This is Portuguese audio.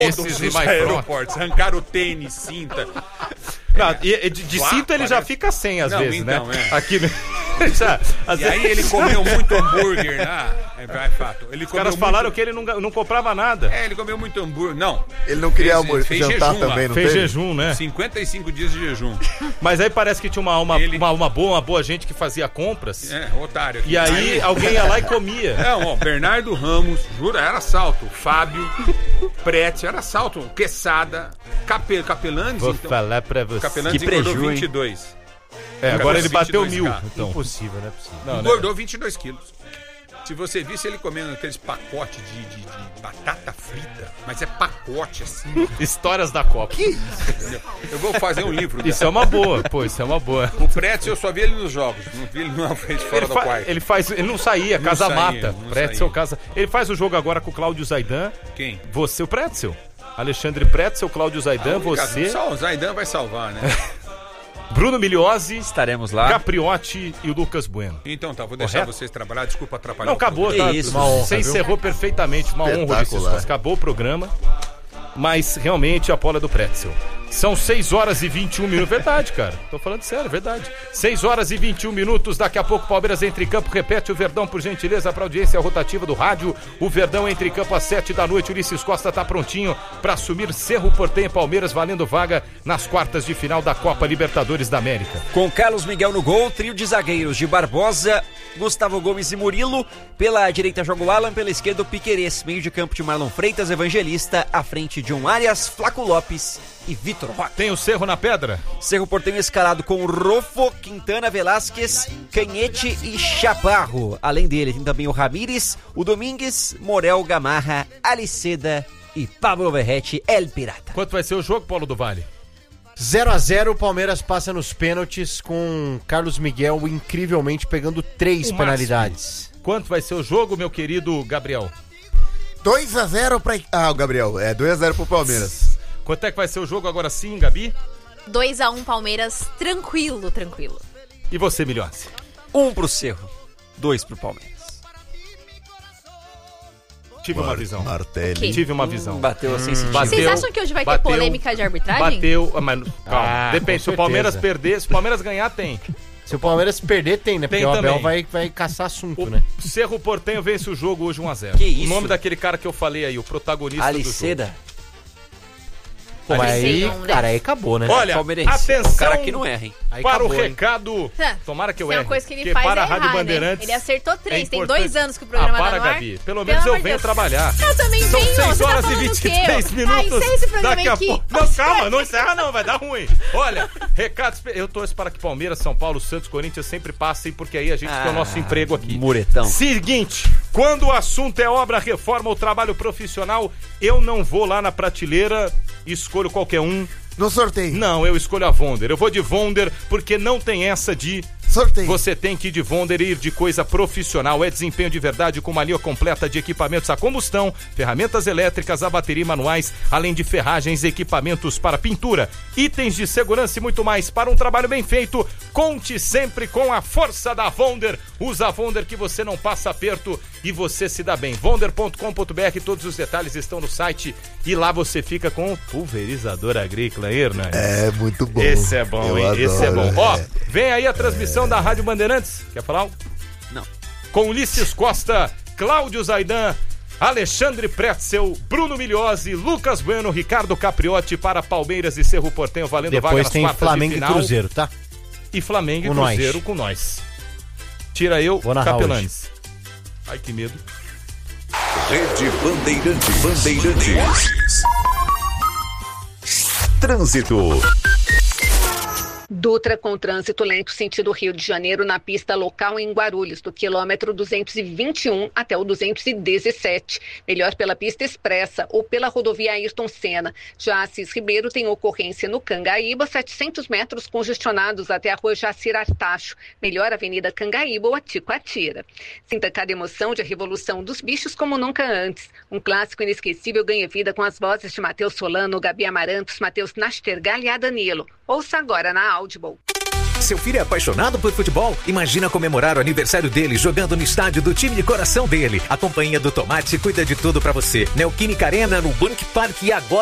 Esses os mais aeroportos, arrancaram o tênis, cinta. Não, de cinto ele já fica sem às vezes, então, né? Aqui e aí ele comeu muito hambúrguer, fato. Os caras falaram que ele não comprava nada. Ele comeu muito hambúrguer. Não. Ele não queria fez jantar jejum, também, não fez teve? jejum, né? 55 dias de jejum. Mas aí parece que tinha uma boa gente que fazia compras. Otário. E aí alguém ia lá e comia. Bernardo Ramos, jura, era assalto. Fábio, Prete, era assalto. Quesada, Capelanes. Vou falar pra você. Capelanes engordou 22. Agora ele bateu 1.000. Então. Impossível, não é possível. Não, engordou 22 quilos. Se você visse ele comendo aqueles pacotes de batata frita, mas é pacote assim. Histórias da Copa. Que isso? Eu vou fazer um livro. Isso é uma boa, isso é uma boa. O Pretzel eu só vi ele nos jogos, não vi ele numa frente fora do quarto. Ele não saía, casa mata. Pretzel casa. Ele faz o jogo agora com o Cláudio Zaidan. Quem? Você, o Pretzel. Alexandre Pretzel, Cláudio Zaidan, você. Só o Zaidan vai salvar, né? Bruno Milhozzi, estaremos lá. Capriotti e o Lucas Bueno. Então tá, vou deixar vocês trabalhar, desculpa atrapalhar. Não, acabou, tá? Isso, você encerrou perfeitamente, uma honra, Ulisses. Acabou o programa, mas realmente a bola é do Pretzel. São 6 horas e 21 minutos. Verdade, cara. Tô falando sério, verdade. 6 horas e 21 minutos. Daqui a pouco, Palmeiras entra em campo. Repete o Verdão, por gentileza, para audiência rotativa do rádio. O Verdão entra em campo às 7 da noite. Ulisses Costa tá prontinho para assumir Cerro Porteño e Palmeiras, valendo vaga nas quartas de final da Copa Libertadores da América. Com Carlos Miguel no gol, trio de zagueiros de Barbosa, Gustavo Gomes e Murilo. Pela direita joga o Alan, pela esquerda o Piquerez. Meio de campo de Marlon Freitas, Evangelista. À frente, John Arias, Flaco Lopes e Vitor Roque. Tem o Cerro na pedra? Cerro Porteño escalado com Rofo, Quintana, Velásquez, Canhete e Chaparro. Além dele tem também o Ramírez, o Domingues, Morel, Gamarra, Aliceda e Pablo Verrete, El Pirata. Quanto vai ser o jogo, Paulo do Vale? 0-0, o Palmeiras passa nos pênaltis com Carlos Miguel incrivelmente pegando 3 penalidades. Quanto vai ser o jogo, meu querido Gabriel? 2-0 pra... o Gabriel, 2-0 pro Palmeiras. Quanto é que vai ser o jogo agora sim, Gabi? 2-1 Palmeiras, tranquilo. E você, Milhões? 1 pro Cerro, 2 pro Palmeiras. Tive uma visão. Martelli. Tive uma visão. Bateu assim, Vocês acham que hoje vai ter polêmica de arbitragem? Mas calma, depende. Se o Palmeiras perder, se o Palmeiras ganhar, tem. Se o Palmeiras perder, tem, né? Porque o Abel vai caçar assunto, né? O Cerro Porteño vence o jogo hoje 1-0. Que isso? O nome daquele cara que eu falei aí, o protagonista Aliceda. do jogo. Pô, mas aí, cara, aí acabou, né? Olha, atenção, o cara aqui não erra, hein? Aí para acabou, o recado, tomara que eu erre. É uma coisa que ele faz para é a Rádio errar, Bandeirantes. Né? Ele acertou 3, tem 2 anos que o programa para, tá no ar. Gabi, pelo menos eu venho trabalhar. Eu também venho, São 6 horas tá e 23 minutos. Encerra esse programa daqui a aqui. pouco. Não, calma, não encerra não, vai dar ruim. Olha, recados, eu torço para que Palmeiras, São Paulo, Santos, Corinthians sempre passem, porque aí a gente tem o nosso emprego aqui. Muretão. Seguinte, quando o assunto é obra, reforma ou trabalho profissional, eu não vou lá na prateleira e escolho qualquer um. No sorteio. Não, eu escolho a Vonder. Eu vou de Vonder porque não tem essa de sorteio. Você tem que ir de Vonder e ir de coisa profissional. É desempenho de verdade com uma linha completa de equipamentos a combustão, ferramentas elétricas, a bateria e manuais, além de ferragens e equipamentos para pintura, itens de segurança e muito mais. Para um trabalho bem feito, conte sempre com a força da Vonder. Usa a Vonder que você não passa aperto e você se dá bem. Vonder.com.br, todos os detalhes estão no site e lá você fica com o pulverizador agrícola, Hernandes. É muito bom. Esse é bom, hein? Esse é bom. Ó, vem aí a transmissão da Rádio Bandeirantes. Quer falar? Não. Com Ulisses Costa, Cláudio Zaidan, Alexandre Pretzel, Bruno Milhozzi, Lucas Bueno, Ricardo Capriotti para Palmeiras e Cerro Porteño valendo depois vaga nas quartas de final. Depois tem Flamengo e Cruzeiro, tá? E Flamengo e Cruzeiro com nós. Tira eu, Capelanes. Ai, que medo. Rede Bandeirantes. Trânsito. Dutra com trânsito lento sentido Rio de Janeiro na pista local em Guarulhos, do quilômetro 221 até o 217. Melhor pela pista expressa ou pela rodovia Ayrton Senna. Já Assis Ribeiro tem ocorrência no Cangaíba, 700 metros congestionados até a rua Jacir Artacho. Melhor Avenida Cangaíba ou Aticoatira. Sinta cada emoção de A Revolução dos Bichos como nunca antes. Um clássico inesquecível ganha vida com as vozes de Matheus Solano, Gabi Amarantos, Matheus Nastergal e Adanilo. Ouça agora na Audible. Seu filho é apaixonado por futebol? Imagina comemorar o aniversário dele jogando no estádio do time de coração dele. A companhia do Tomate cuida de tudo pra você. Neoquímica Arena no Bank Park e agora